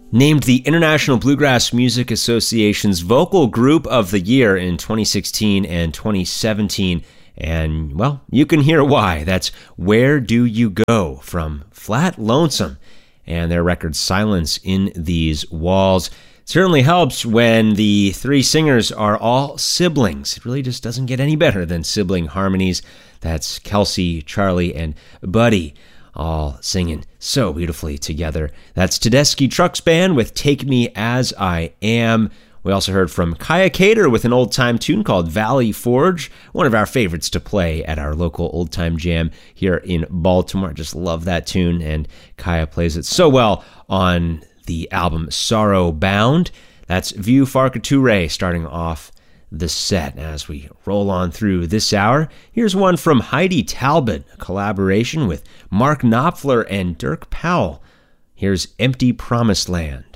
Named the International Bluegrass Music Association's Vocal Group of the Year in 2016 and 2017. And, well, you can hear why. That's Where Do You Go from Flat Lonesome and their record Silence in These Walls. It certainly helps when the three singers are all siblings. It really just doesn't get any better than sibling harmonies. That's Kelsey, Charlie, and Buddy, all singing so beautifully together. That's Tedeschi Trucks Band with Take Me As I Am. We also heard from Kaya Cater with an old-time tune called Valley Forge, one of our favorites to play at our local old-time jam here in Baltimore. I just love that tune, and Kaya plays it so well on the album Sorrow Bound. That's Vieux Farciture starting off the set as we roll on through this hour. Here's one from Heidi Talbot, a collaboration with Mark Knopfler and Dirk Powell. Here's Empty Promised Land.